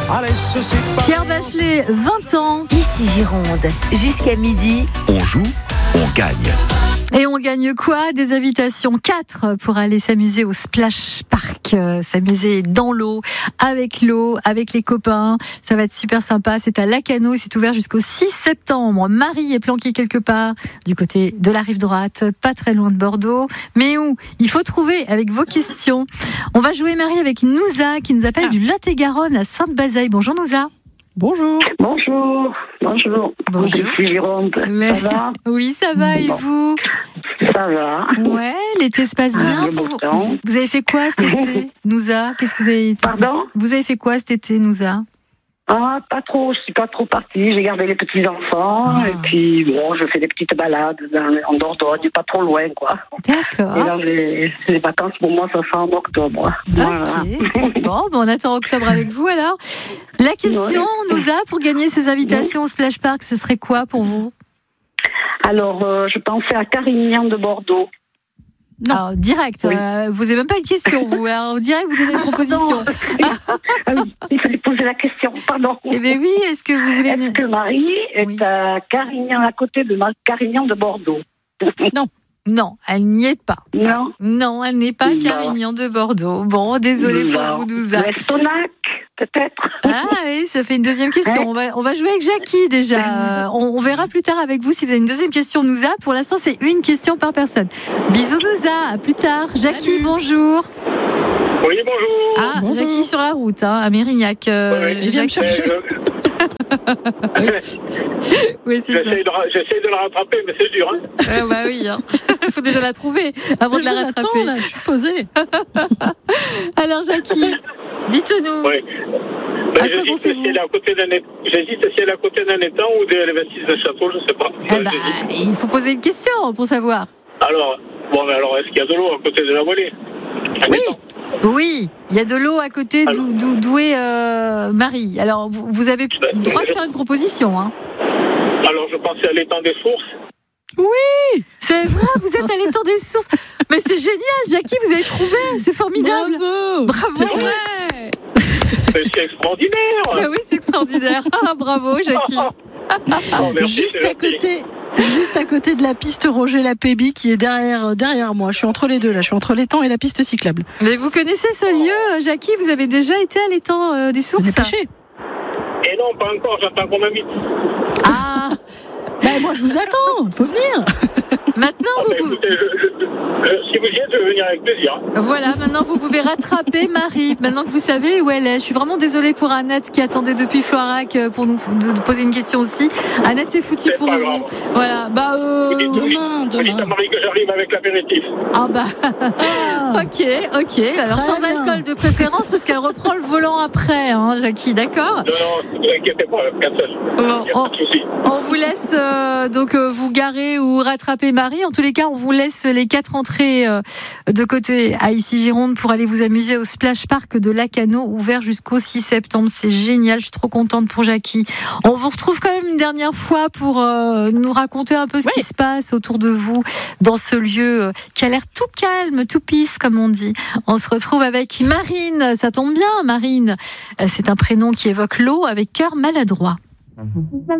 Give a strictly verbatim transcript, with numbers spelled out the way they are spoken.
Allez, ceci pas... Pierre Bachelet, vingt ans. Ici Gironde, jusqu'à midi. On joue, on gagne. Et on gagne quoi? Des invitations, quatre, pour aller s'amuser au Splash Park, euh, s'amuser dans l'eau, avec l'eau, avec les copains. Ça va être super sympa. C'est à Lacano et c'est ouvert jusqu'au six septembre. Marie est planquée quelque part du côté de la rive droite, pas très loin de Bordeaux. Mais où? Il faut trouver avec vos questions. On va jouer, Marie, avec Nouza qui nous appelle ah. du Lot-et-Garonne à Sainte-Bazeille. Bonjour Nouza. Bonjour. Bonjour. Bonjour. Bonjour. Je suis Gironde. Mais... Ça va? Oui, ça va. Et bon. vous? Ça va. Ouais, l'été se passe bien. Ah, pour vous. Vous, vous avez fait quoi cet été, Nouza? Qu'est-ce que vous avez... Pardon? Vous avez fait quoi cet été, Nouza? Ah, pas trop. Je suis pas trop partie. J'ai gardé les petits enfants ah. et puis bon, je fais des petites balades dans, en Dordogne, pas trop loin, quoi. D'accord. Et là, les, les vacances pour moi, ça sera en octobre. Voilà. Ok. Bon, ben on attend octobre avec vous alors. La question, ouais. Nouza, pour gagner ces invitations au Splash Park, ce serait quoi pour vous? Alors, euh, je pensais à Carignan de Bordeaux. Non, alors, direct. Oui. Euh, vous n'avez même pas une question, vous. Alors, direct, vous donnez une proposition. Ah oui, il fallait poser la question, pardon. Eh bien oui, est-ce que vous voulez... Est-ce que Marie est oui. à Carignan, à côté de Carignan de Bordeaux? Non. Non, elle n'y est pas. Non. Non, elle n'est pas à Carignan de Bordeaux. Bon, désolé pour vous, Nouza. L'Estonac, peut-être. Ah oui, ça fait une deuxième question. Ouais. On va, on va jouer avec Jackie déjà. On, on verra plus tard avec vous si vous avez une deuxième question, Nouza. Pour l'instant, c'est une question par personne. Bisous, Nouza. À plus tard. Jackie, Salut. Bonjour. Oui, bonjour. Ah, bonjour. Jackie sur la route, hein, à Mérignac. Euh, oui, Jackie. Oui, c'est j'essaie ça. De, j'essaie de la rattraper, mais c'est dur. Hein. Euh, bah oui, il hein. faut déjà la trouver avant mais de la rattraper. Attends, là, je suis posée. Alors, Jackie, dites-nous. Oui. Ben, j'hésite si elle est à côté d'un étang, j'hésite si elle est à côté d'un étang ou de l'investissement de château, je ne sais pas. Eh bah, il faut poser une question pour savoir. Alors, bon, mais alors, est-ce qu'il y a de l'eau à côté de la vallée? Oui. Oui, il y a de l'eau à côté d'où, d'où, d'où est euh, Marie. Alors, vous, vous avez le droit de faire une proposition. Hein. Alors, je pensais à l'étang des sources. Oui, c'est vrai, vous êtes à l'étang des sources. Mais c'est génial, Jackie, vous avez trouvé, c'est formidable. Bravo, bravo. C'est vrai. C'est extraordinaire. Ben oui, c'est extraordinaire. Ah, bravo, Jackie. Oh, merci, juste à côté, juste à côté de la piste Roger Lapéby qui est derrière, derrière moi. Je suis entre les deux là, je suis entre l'étang et la piste cyclable. Mais vous connaissez ce lieu, Jackie? Vous avez déjà été à l'étang euh, des sources? Vous êtes pêché? Et non, pas encore. J'attends qu'on m'invite. Ah. Ben moi je vous attends, faut venir. Maintenant, ah, vous ben, pouvez... écoutez, je, je, je, si vous y êtes, je vais venir avec plaisir. Voilà, maintenant vous pouvez rattraper Marie, maintenant que vous savez où elle est. Je suis vraiment désolée pour Annette qui attendait depuis Floirac pour nous de poser une question aussi. Annette, c'est foutu c'est pour pas vous. Grave. Voilà, bah euh... vous dites, demain, vous demain. dites à Marie que j'arrive avec l'apéritif. Ah bah, ah. ok, ok. Alors Très sans bien. alcool de préférence parce qu'elle reprend le volant après, hein, Jackie, d'accord? Non, non, ne vous inquiétez pas, personne. Bon, Il n'y a pas de souci. On vous laisse euh, donc euh, vous garer ou rattraper Marie. En tous les cas, on vous laisse les quatre entrées euh, de côté à Ici Gironde pour aller vous amuser au Splash Park de Lacano, ouvert jusqu'au six septembre. C'est génial, je suis trop contente pour Jackie. On vous retrouve quand même une dernière fois pour euh, nous raconter un peu ce oui. qui se passe autour de vous dans ce lieu euh, qui a l'air tout calme, tout peace comme on dit. On se retrouve avec Marine, ça tombe bien Marine. Euh, c'est un prénom qui évoque l'eau avec cœur maladroit.